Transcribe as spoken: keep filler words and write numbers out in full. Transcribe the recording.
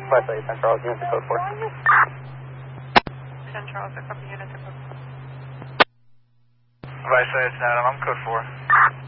West eight, San Charles, unit to code four. San Charles, a couple units to code four. Vice eight, Adam, I'm code four.